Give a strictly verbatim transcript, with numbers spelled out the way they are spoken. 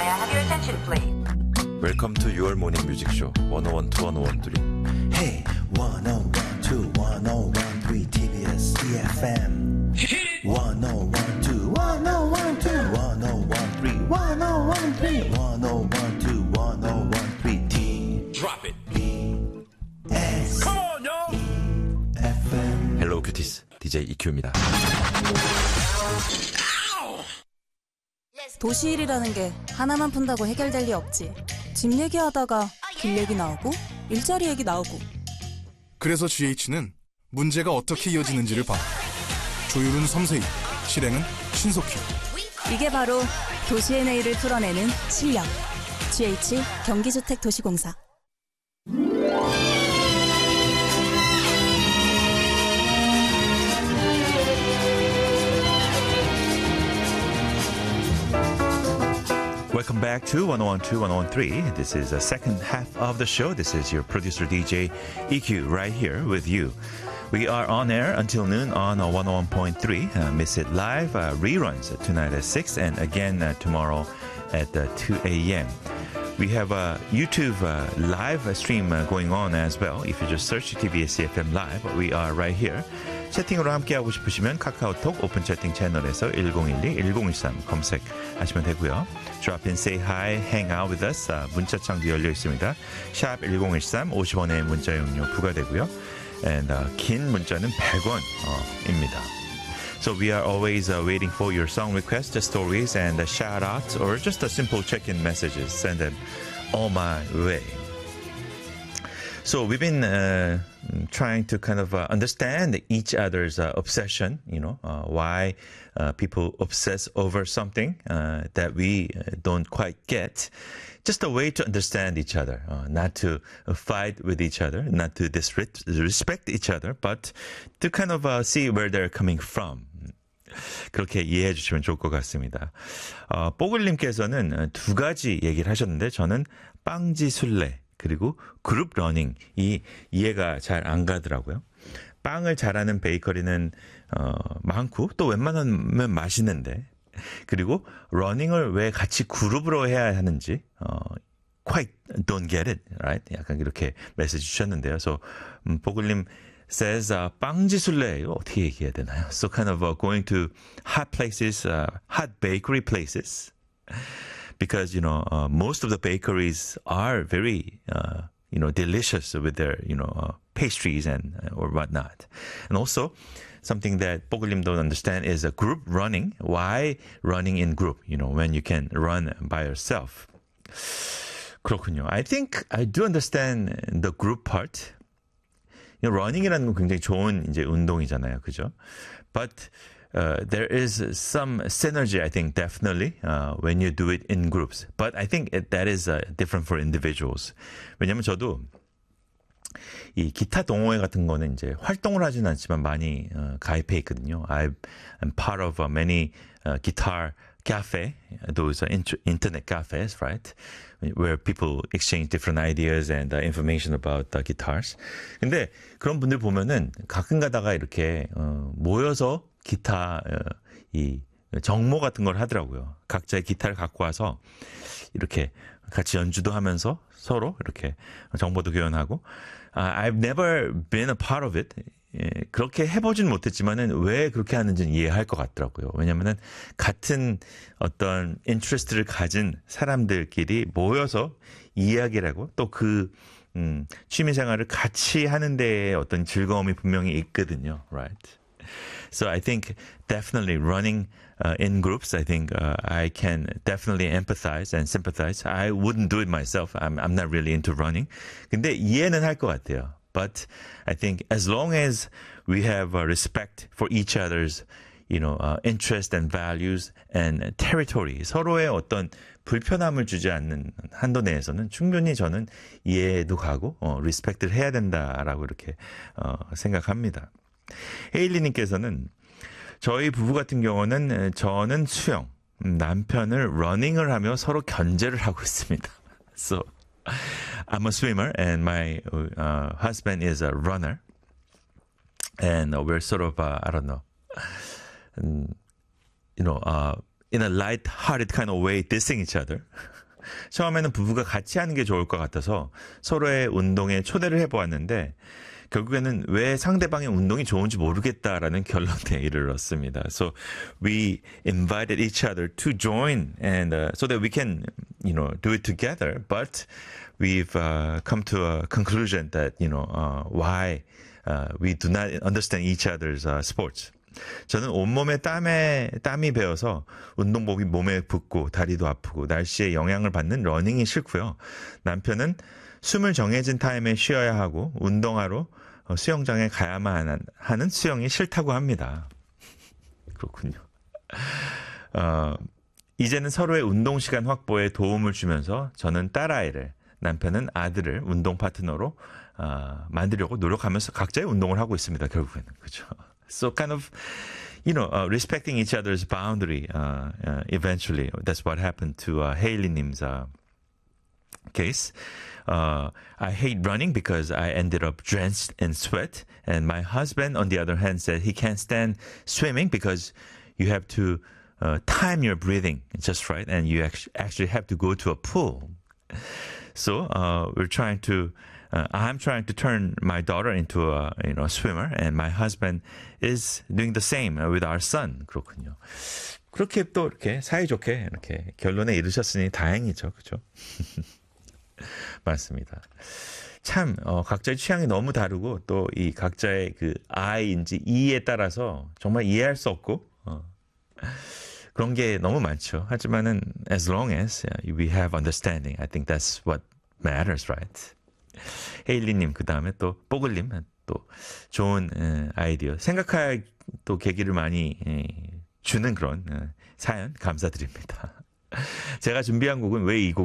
May I have your attention, please? Welcome to your morning music show. one oh one, two one one three. Hey, one oh one two, one oh one three 티비에스 이에프엠. one oh one two, one oh one two, one oh one three, one oh one three, one oh one two, one oh one three T. Drop it. S. Come on, yo. 에프엠. Hello, 큐티스. 디제이 이큐입니다. 도시일이라는 게 하나만 푼다고 해결될 리 없지. 집 얘기하다가 길 얘기 나오고 일자리 얘기 나오고. 그래서 지에이치는 문제가 어떻게 이어지는지를 봐. 조율은 섬세히, 실행은 신속히. 이게 바로 도시의 내일을 풀어내는 실력. 지에이치 경기주택도시공사. Welcome back to one oh one two, one oh one three. This is the second half of the show. This is your producer D J E Q right here with you. We are on air until noon on uh, one oh one point three. Uh, Miss It Live uh, reruns tonight at six and again uh, tomorrow at uh, two a.m. We have a YouTube uh, live stream uh, going on as well. If you just search 티비에스 이에프엠 Live, we are right here. 채팅으로 함께하고 싶으시면 카카오톡 오픈 채팅 채널에서 일공일이 일공일삼 검색하시면 되고요. Drop in, say hi, hang out with us. 아, 문자창도 열려 있습니다. 샵 일공일삼 오십 원의 문자 용료 부과되고요. And, uh, 긴 문자는 백 원입니다. So we are always uh, waiting for your song requests, stories, and uh, shout-outs, or just a simple check-in messages. Send them all my way. So we've been uh, trying to kind of uh, understand each other's uh, obsession, you know, uh, why uh, people obsess over something uh, that we don't quite get. Just a way to understand each other, uh, not to uh, fight with each other, not to disrespect each other, but to kind of uh, see where they're coming from. 그렇게 이해해 주시면 좋을 것 같습니다. 어, 뽀글님께서는 두 가지 얘기를 하셨는데 저는 빵지술래 그리고 그룹 러닝이 이해가 잘 안 가더라고요. 빵을 잘하는 베이커리는 어, 많고 또 웬만하면 맛있는데 그리고 러닝을 왜 같이 그룹으로 해야 하는지 어, quite don't get it, right? 약간 이렇게 메시지 주셨는데요. So 음, 보글님 says uh, 빵지술래 어떻게 얘기해야 되나요? So kind of uh, going to hot places, uh, hot bakery places. Because, you know, uh, most of the bakeries are very, uh, you know, delicious with their, you know, uh, pastries and or whatnot. And also, something that Poglim don't understand is a group running. Why running in group? You know, when you can run by yourself. 그렇군요. I think I do understand the group part. You know, running이라는 건 굉장히 좋은 이제 운동이잖아요, 그죠? But Uh, there is some synergy, I think, definitely, uh, when you do it in groups. But I think it, that is uh, different for individuals. 왜냐면 저도 이 기타 동호회 같은 거는 이제 활동을 하지는 않지만 많이 uh, 가입해 있거든요. I'm part of uh, many uh, guitar cafe, those uh, int- internet cafes, right? Where people exchange different ideas and uh, information about uh, guitars. 근데 그런 분들 보면은 가끔 가다가 이렇게 어, 모여서 기타 이 정모 같은 걸 하더라고요. 각자의 기타를 갖고 와서 이렇게 같이 연주도 하면서 서로 이렇게 정보도 교환하고. Uh, I've never been a part of it. 예, 그렇게 해보진 못했지만은 왜 그렇게 하는지는 이해할 것 같더라고요. 왜냐면은 같은 어떤 인트레스트를 가진 사람들끼리 모여서 이야기를 하고 또 그 음, 취미생활을 같이 하는 데에 어떤 즐거움이 분명히 있거든요. Right? So I think definitely running uh, in groups, I think uh, I can definitely empathize and sympathize. I wouldn't do it myself. I'm, I'm not really into running. 근데 이해는 할 것 같아요. But I think as long as we have uh, respect for each other's, you know, uh, interest and values and territory, 서로의 어떤 불편함을 주지 않는 한도 내에서는 충분히 저는 이해도 가고 어, 리스펙트를 해야 된다라고 이렇게 어, 생각합니다. 헤일리님께서는 저희 부부 같은 경우는 저는 수영, 남편을 러닝을 하며 서로 견제를 하고 있습니다. So I'm a swimmer and my uh, husband is a runner, and we're sort of uh, I don't know, um, you know, uh, in a light-hearted kind of way dissing each other. 처음에는 부부가 같이 하는 게 좋을 것 같아서 서로의 운동에 초대를 해보았는데 결국에는 왜 상대방의 운동이 좋은지 모르겠다라는 결론에 이르렀습니다. So we invited each other to join and uh, so that we can, you know, do it together. But we've uh, come to a conclusion that, you know, uh, why uh, we do not understand each other's uh, sports. 저는 온몸에 땀에, 땀이 배어서 운동복이 몸에 붙고 다리도 아프고 날씨에 영향을 받는 러닝이 싫고요. 남편은 숨을 정해진 타임에 쉬어야 하고 운동하러 수영장에 가야만 하는 수영이 싫다고 합니다. 그렇군요. 어, 이제는 서로의 운동 시간 확보에 도움을 주면서 저는 딸아이를, 남편은 아들을 운동 파트너로 어, 만들려고 노력하면서 각자의 운동을 하고 있습니다. 결국에는. 그죠? So kind of, you know, uh, respecting each other's boundary uh, uh, eventually. That's what happened to uh, Haley-님's uh, case. Uh, I hate running because I ended up drenched in sweat. And my husband, on the other hand, said he can't stand swimming because you have to uh, time your breathing just right. And you actually have to go to a pool. So uh, we're trying to, uh, I'm trying to turn my daughter into a, you know, a swimmer. And my husband is doing the same with our son. 그렇군요. 그렇게 또 이렇게 사이좋게 이렇게 결론에 이르셨으니 다행이죠. 그죠? 맞습니다. 참 어, 각자의 취향이 너무 다르고 또 이 각자의 그 I인지 E에 따라서 정말 이해할 수 없고 어, 그런 게 너무 많죠. 하지만은 as long as we have understanding, I think that's what matters, right? 헤일리님 그 다음에 또 뽀글님 또 좋은 에, 아이디어 생각할 또 계기를 많이 에, 주는 그런 에, 사연 감사드립니다. 제가 준비한 곡은 왜 이 곡을